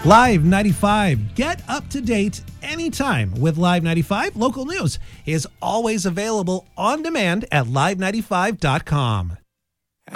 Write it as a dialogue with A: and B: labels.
A: Live 95. Get up to date anytime with Live 95. Local news is always available on demand at live95.com.